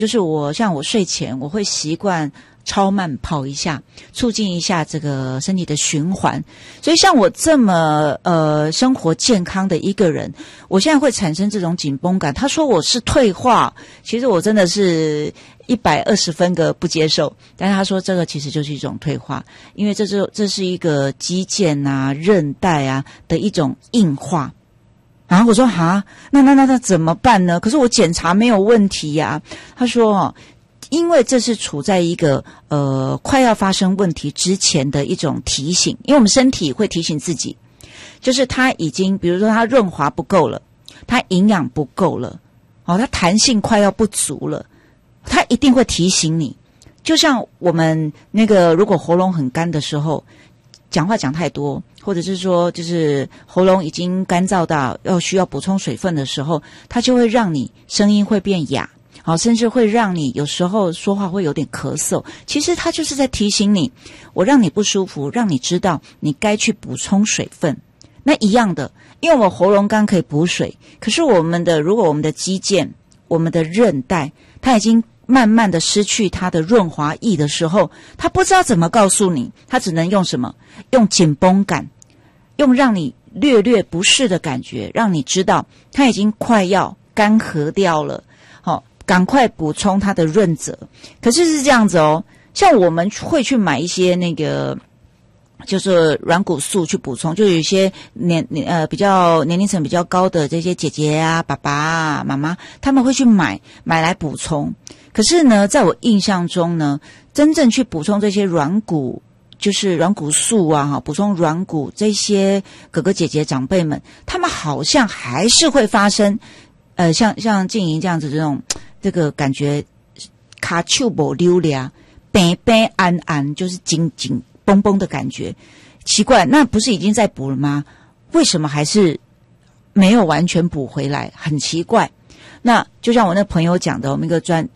就是像我睡前我会习惯超慢跑一下，促进一下这个身体的循环。所以像我这么生活健康的一个人，我现在会产生这种紧绷感。他说我是退化，其实我真的是120分个不接受。但是他说这个其实就是一种退化，因为这是一个肌腱啊、韧带啊的一种硬化。然后我说那怎么办呢？可是我检查没有问题呀。他说因为这是处在一个快要发生问题之前的一种提醒，因为我们身体会提醒自己，就是它已经比如说它润滑不够了，它营养不够了，它弹性快要不足了，它一定会提醒你。就像我们那个如果喉咙很干的时候，讲话讲太多，或者是说就是喉咙已经干燥到需要补充水分的时候，它就会让你声音会变哑，甚至会让你有时候说话会有点咳嗽。其实它就是在提醒你，我让你不舒服，让你知道你该去补充水分。那一样的，因为我喉咙干可以补水，可是如果我们的肌腱、我们的韧带，它已经慢慢的失去它的润滑液的时候，它不知道怎么告诉你，它只能用什么？用紧绷感，用让你略略不适的感觉，让你知道它已经快要干涸掉了，赶快补充它的润泽。可是这样子像我们会去买一些那个就是软骨素去补充，就有一些比较年龄层比较高的这些姐姐啊、爸爸啊、妈妈，他们会去买来补充。可是呢，在我印象中呢，真正去补充这些软骨，就是软骨素啊，补充软骨，这些哥哥姐姐长辈们，他们好像还是会发生像静莹这样子这个感觉卡手不溜俩，平平安安，就是紧紧绷绷的感觉。奇怪，那不是已经在补了吗？为什么还是没有完全补回来？很奇怪。那就像我那朋友讲的，我们一个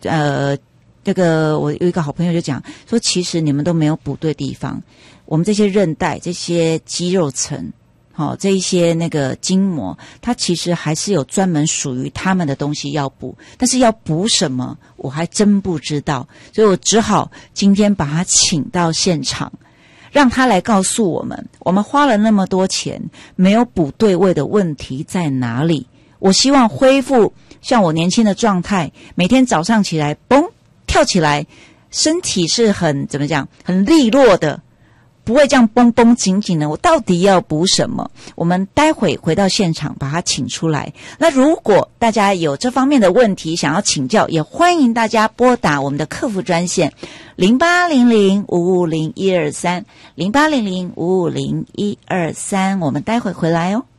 我有一个好朋友就讲说，其实你们都没有补对地方。我们这些韧带、这些肌肉层，这一些那个筋膜，它其实还是有专门属于他们的东西要补，但是要补什么，我还真不知道。所以我只好今天把他请到现场，让他来告诉我们，我们花了那么多钱，没有补对位的问题在哪里。我希望恢复像我年轻的状态，每天早上起来嘣跳起来，身体是很利落的，不会这样绷绷紧紧的。我到底要补什么？我们待会回到现场把他请出来。那如果大家有这方面的问题想要请教，也欢迎大家拨打我们的客服专线0800550123 0800550123，我们待会回来哦。